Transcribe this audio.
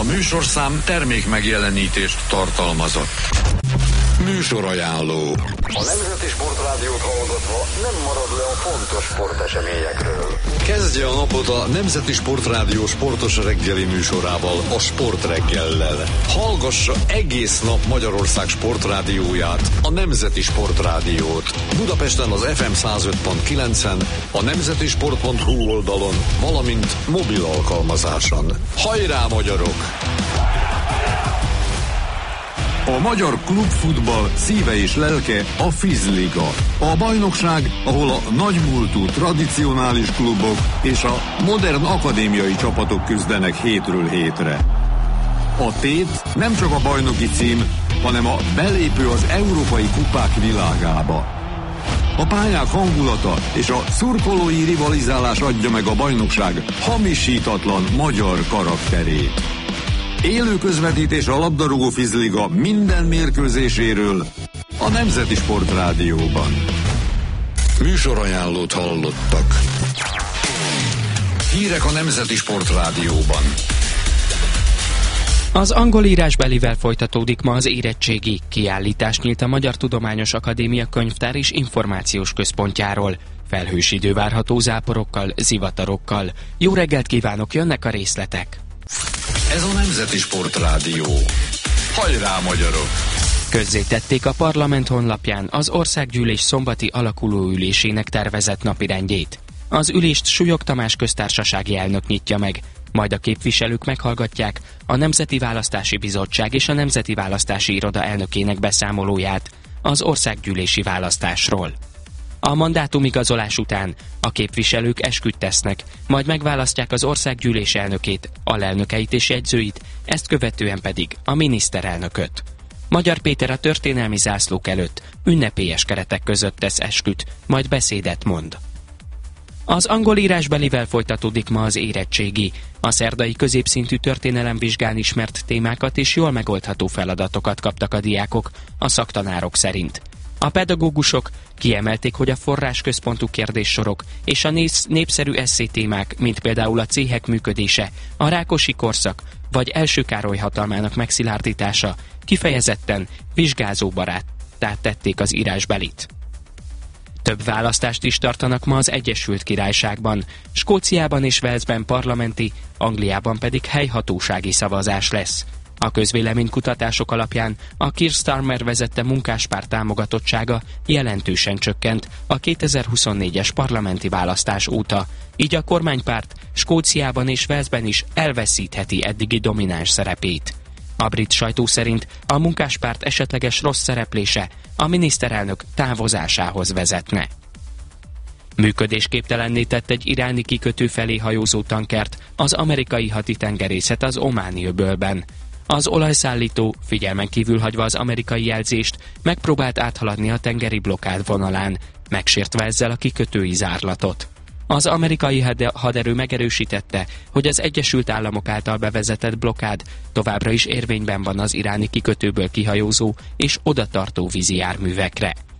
műsorszám termék megjelenítést tartalmazott. Műsorajánló. A Nemzeti Sportrádiót hallgatva nem marad le a fontos sporteseményekről. Kezdje a napot a Nemzeti Sportrádió sportos reggeli műsorával, a Sportreggellel. Hallgassa egész nap Magyarország sportrádióját, a Nemzeti Sportrádiót. Budapesten az FM 105.9-en, a nemzetisport.hu oldalon, valamint mobil alkalmazáson. Hajrá, magyarok! A magyar klubfutball szíve és lelke a Fizliga. A bajnokság, ahol a nagymúltú tradicionális klubok és a modern akadémiai csapatok küzdenek hétről hétre. A tét nem csak a bajnoki cím, hanem a belépő az európai kupák világába. A pályák hangulata és a szurkolói rivalizálás adja meg a bajnokság hamisítatlan magyar karakterét. Élő közvetítés a labdarúgó Fizliga minden mérkőzéséről a Nemzeti Sportrádióban. Műsorajánlót hallottak. Hírek a Nemzeti Sportrádióban. Az angol írásbelivel folytatódik ma az érettségi. Kiállítás nyílt a Magyar Tudományos Akadémia könyvtár és információs központjáról. Felhős idő várható záporokkal, zivatarokkal. Jó reggelt kívánok, jönnek a részletek. Ez a Nemzeti Sportrádió. Hajrá, magyarok! Közzétették a parlament honlapján az országgyűlés szombati alakulóülésének tervezett napirendjét. Az ülést Súlyog Tamás köztársasági elnök nyitja meg, majd a képviselők meghallgatják a Nemzeti Választási Bizottság és a Nemzeti Választási Iroda elnökének beszámolóját az országgyűlési választásról. A mandátumigazolás után a képviselők esküt tesznek, majd megválasztják az országgyűlés elnökét, alelnökeit és jegyzőit, ezt követően pedig a miniszterelnököt. Magyar Péter a történelmi zászlók előtt ünnepélyes keretek között tesz esküt, majd beszédet mond. Az angol írásbelivel folytatódik ma az érettségi. A szerdai középszintű történelemvizsgán ismert témákat és jól megoldható feladatokat kaptak a diákok, a szaktanárok szerint. A pedagógusok kiemelték, hogy a forrásközpontú kérdéssorok és a népszerű esszétémák, mint például a céhek működése, a Rákosi korszak vagy Első Károly hatalmának megszilárdítása kifejezetten vizsgázóbaráttá tették az írásbelit. Több választást is tartanak ma az Egyesült Királyságban, Skóciában és Walesben parlamenti, Angliában pedig helyhatósági szavazás lesz. A közvéleménykutatások alapján a Keir Starmer vezette munkáspárt támogatottsága jelentősen csökkent a 2024-es parlamenti választás óta, így a kormánypárt Skóciában és Walesben is elveszítheti eddigi domináns szerepét. A brit sajtó szerint a munkáspárt esetleges rossz szereplése a miniszterelnök távozásához vezetne. Működésképtelenné tett egy iráni kikötő felé hajózó tankert az amerikai haditengerészet az Ománi öbölben. Az olajszállító, figyelmen kívül hagyva az amerikai jelzést, megpróbált áthaladni a tengeri blokkád vonalán, megsértve ezzel a kikötői zárlatot. Az amerikai haderő megerősítette, hogy az Egyesült Államok által bevezetett blokkád továbbra is érvényben van az iráni kikötőből kihajózó és odatartó vízi járművekre.